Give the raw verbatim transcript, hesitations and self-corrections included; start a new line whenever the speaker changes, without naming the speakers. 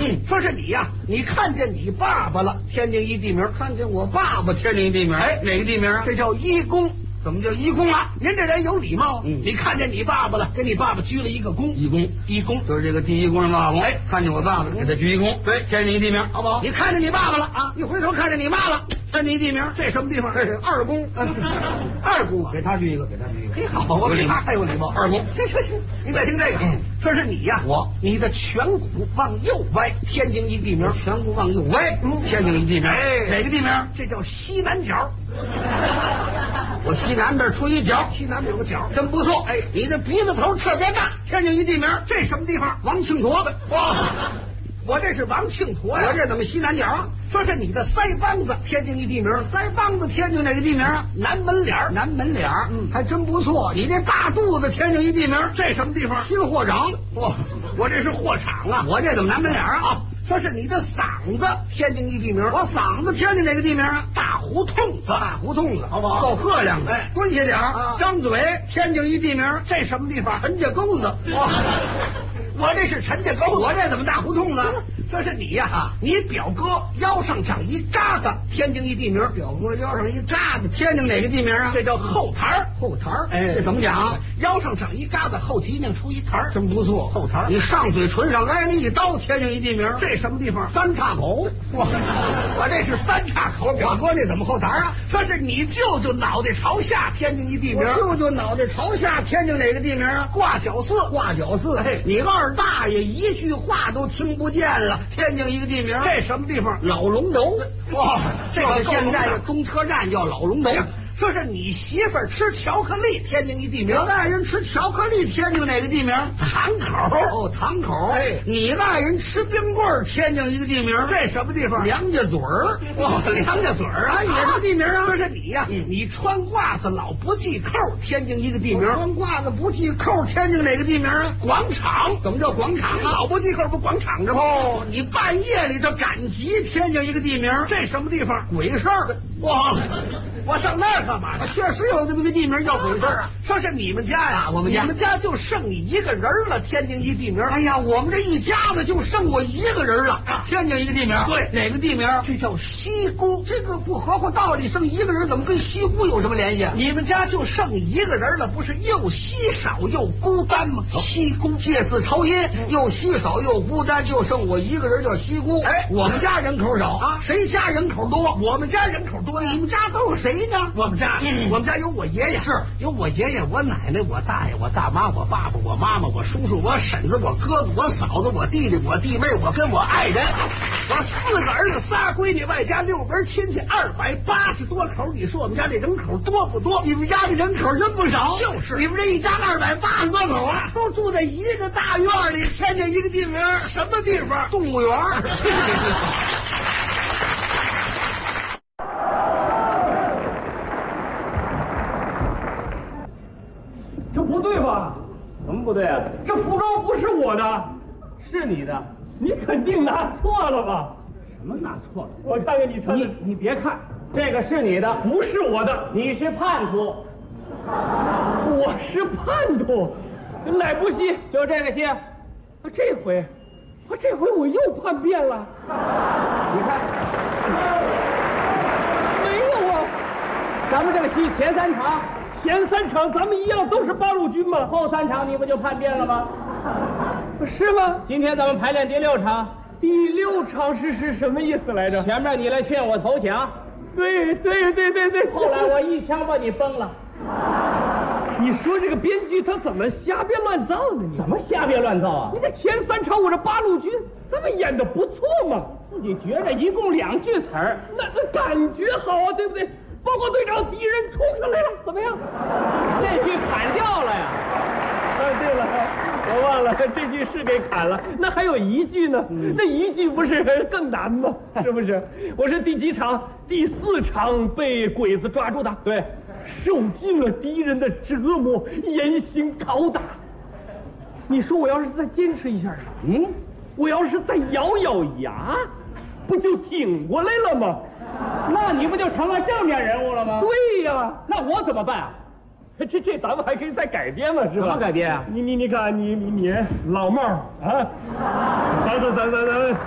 嗯，说是你呀、啊，你看见你爸爸了，天津一地名。
看见我爸爸，天津一地名。
哎，
哪个地名啊？
这叫一公。
怎么叫一公啊？
您这人有礼貌。
嗯，
你看见你爸爸了，给你爸爸鞠了一个躬。
一公，
一公
就是这个第一公人大公。
哎，
看见我爸爸，给他鞠一躬。
对，
天津一地名，好不好？
你看见你爸爸了啊？一回头看见你妈了，
天津一地名，
这什么地方？
这是二公。
二公啊，
给他鞠一个，给他鞠一个。
嘿，好，我比他还有礼貌。
二公，
行行行，你再听这个。嗯，说是你呀，
我，
你的颧骨往右歪，天津一地名。
颧骨往右歪，嗯，天津一地名。
哎，
哪个地名？
这叫西南角。
我西南边出一角，
西南边有个角，
真不错。
哎，
你的鼻子头特别大，天津一地名。
这什么地方？
王庆坨子。
哇，我这是王庆坨呀。
我这怎么西南角啊？
说是你的腮帮子，天津一地名。
腮帮子，天津哪个地名啊？
南门脸儿。
南门脸儿，
嗯，
还真不错。你这大肚子，天津一地名。
这什么地方？
新货场。
哇，我这是货场啊。
我这怎么南门脸啊？
啊，说是你的嗓子，天津一地名。
我嗓子，天津哪个地名啊？
大胡同子。
大胡同子，
好不好？
够喝亮的。
哎，
蹲下点
啊，
张嘴，天津一地名。
这什么地方？
陈家沟子。
哇，我这是陈家沟。
我这怎么大胡同子？
这是你呀、啊！你表哥腰上长一疙瘩，天津一地名。
表哥腰上一疙瘩，天津哪个地名啊？
这叫后台
后台
哎，
这怎么讲？
腰上长一疙瘩，后脊梁出一台
真不错。
后台
你上嘴唇上挨了一刀，天津一地名。
这什么地方？
三岔口。
哇，我这是三岔口。
表哥这怎么后台啊？
说是你舅舅脑袋朝下，天津一地名。
我舅舅脑袋朝下，天津哪个地名啊？
挂角寺。
挂角寺。
哎，
你二大爷一句话都听不见了，天津一个地名。
这什么地方？
老龙头。
哇，这个
现在的东车站叫老龙头。
说是你媳妇儿吃巧克力，天津一地名。
我爱人吃巧克力，天津哪个地名？
堂口。
哦，堂口。
哎，
你爱人吃冰棍儿，天津一个地名。
这什么地方？
梁家嘴儿。
哇，梁家嘴儿啊，
也是地名啊。
说是你呀、啊嗯，你穿褂子老不系扣，天津一个地名。
穿褂子不系扣，天津哪个地名啊？
广场。
怎么叫广场啊？
老不系扣不广场着吗？
哦，你半夜里头赶集，天津一个地名。
这什么地方？
鬼事儿。
哇，我上那儿干嘛去？
确实有这么个地名叫鬼事儿啊。
说是你们家呀，
我们家，
你们家就剩你一个人了，天津一地名。
哎呀，我们这一家子就剩我一个人了
啊！
天津一个地名。
对，
哪个地名？
这叫西姑。
这个不合乎道理，剩一个人怎么跟西姑有什么联系啊？
你们家就剩一个人了，不是又稀少又孤单吗？
哦、
西姑
借字抽音，嗯、又稀少又孤单，就剩我一个人叫西姑。
哎，
我们家人口少
啊，
谁家人口多？
我们家人口多呀。
你们家都是谁呢？
我们家，
嗯、
我们家有我爷爷，
是
有我爷爷、我奶奶、我大爷、我大妈、我爸爸、我妈妈、我叔叔、我婶子、我哥哥、我嫂子、我弟弟、我弟妹，我跟我爱人，我四个儿子、仨闺女，外加六门亲戚，二百八十多口。你说我们家这人口多不多？
你们家这人口真不少，
就是
你们这一家二百八十多口啊，都住在一个大院里，天津一个地名，
什么地方？
动物园。
这不对吧？
怎么不对啊？
这服装不是我的，
是你的，
你肯定拿错了吧？
什么拿错了？
我看看你穿的，
你你别看，这个是你的，
不是我的，
你是叛徒，
我是叛徒，哪部戏？
就这个戏，
啊，这回，啊，这回我又叛变了，
你看，
没有啊，
咱们这个戏前三场。
前三场咱们一样都是八路军嘛，
后三场你不就叛变了吗？
是吗？
今天咱们排练第六场，
第六场是是什么意思来着？
前面你来劝我投降，
对对对对对，
后来我一枪把你崩了。
你说这个编剧他怎么瞎编乱造呢？你
怎么瞎编乱造啊？
你这前三场我这八路军，咱们演的不错嘛，
自己觉着一共两句词儿，
那那感觉好啊，对不对？报告队长，敌人冲上来了，怎么样？
这句砍掉了呀！
啊，对了，我忘了这句是给砍了，那还有一句呢，嗯、那一句不是更难吗？是不是？我是第几场？第四场被鬼子抓住的，
对，
受尽了敌人的折磨，严刑拷打。你说我要是再坚持一下，
嗯，
我要是再咬咬牙，不就挺过来了吗？
那你不就成了正面人物了吗？
对呀，
那我怎么办啊？
这这咱们还可以再改编嘛，是吧？
怎么改编啊？
你你你看，你你你老帽啊，咱咱咱咱咱。